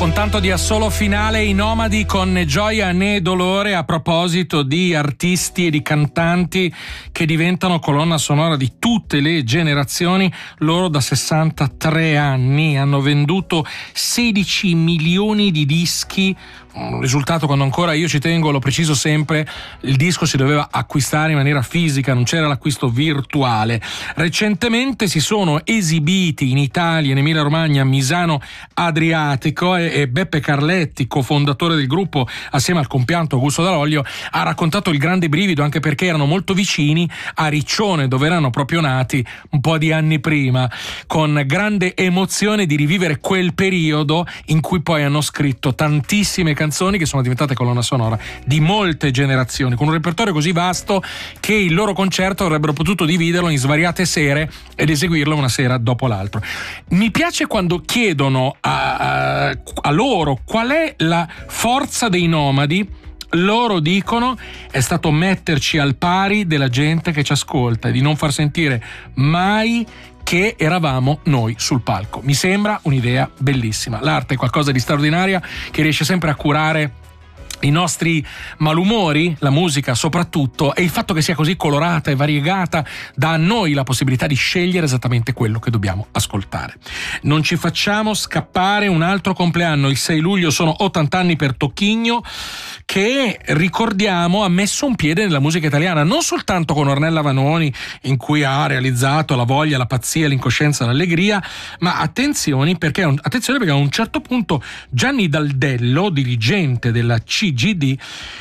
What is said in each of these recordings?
con tanto di assolo finale i Nomadi con Né gioia né dolore, a proposito di artisti e di cantanti che diventano colonna sonora di tutte le generazioni. Loro da 63 anni hanno venduto 16 milioni di dischi, un risultato quando ancora, io ci tengo, lo preciso sempre, il disco si doveva acquistare in maniera fisica, non c'era l'acquisto virtuale. Recentemente si sono esibiti in Italia, in Emilia Romagna, a Misano Adriatico, e Beppe Carletti, cofondatore del gruppo, assieme al compianto Augusto Dall'Oglio, ha raccontato il grande brivido, anche perché erano molto vicini a Riccione, dove erano proprio nati un po' di anni prima, con grande emozione di rivivere quel periodo in cui poi hanno scritto tantissime canzoni che sono diventate colonna sonora di molte generazioni, con un repertorio così vasto che il loro concerto avrebbero potuto dividerlo in svariate sere ed eseguirlo una sera dopo l'altro. Mi piace quando chiedono a loro qual è la forza dei Nomadi. Loro dicono: è stato metterci al pari della gente che ci ascolta e di non far sentire mai che eravamo noi sul palco. Mi sembra un'idea bellissima. L'arte è qualcosa di straordinaria che riesce sempre a curare i nostri malumori, la musica soprattutto, e il fatto che sia così colorata e variegata dà a noi la possibilità di scegliere esattamente quello che dobbiamo ascoltare. Non ci facciamo scappare un altro compleanno. Il 6 luglio sono 80 anni per Tocchigno, che, ricordiamo, ha messo un piede nella musica italiana, non soltanto con Ornella Vanoni, in cui ha realizzato La voglia, la pazzia, l'incoscienza, l'allegria, ma attenzione perché a un certo punto Gianni Daldello, dirigente della CGD,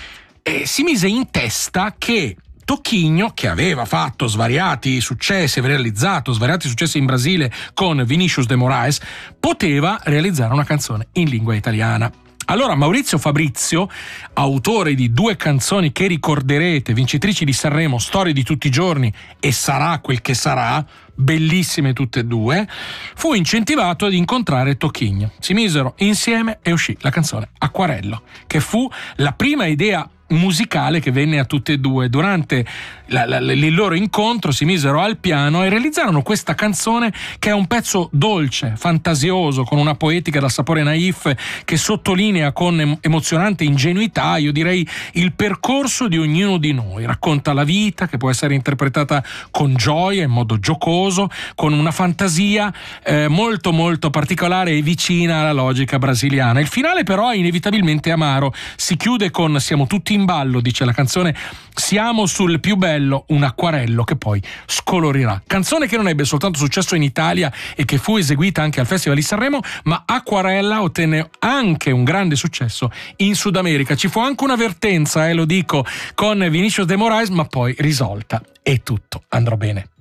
si mise in testa che Tocchigno, che aveva fatto svariati successi, aveva realizzato svariati successi in Brasile con Vinicius de Moraes, poteva realizzare una canzone in lingua italiana. Allora Maurizio Fabrizio, autore di 2 canzoni che ricorderete, vincitrici di Sanremo, Storie di tutti i giorni e Sarà quel che sarà, bellissime tutte e 2, fu incentivato ad incontrare Tocchigno. Si misero insieme e uscì la canzone Acquarello, che fu la prima idea musicale che venne a tutte e 2. Durante il loro incontro si misero al piano e realizzarono questa canzone, che è un pezzo dolce, fantasioso, con una poetica dal sapore naif che sottolinea con emozionante ingenuità, io direi, il percorso di ognuno di noi. Racconta la vita, che può essere interpretata con gioia, in modo giocoso, con una fantasia molto molto particolare e vicina alla logica brasiliana. Il finale però è inevitabilmente amaro. Si chiude con "Siamo tutti in ballo", dice la canzone, "siamo sul più bello, un acquarello che poi scolorirà". Canzone che non ebbe soltanto successo in Italia e che fu eseguita anche al Festival di Sanremo, ma Acquarella ottenne anche un grande successo in Sud America. Ci fu anche un'avvertenza, lo dico, con Vinicius de Moraes, ma poi risolta e tutto andrà bene.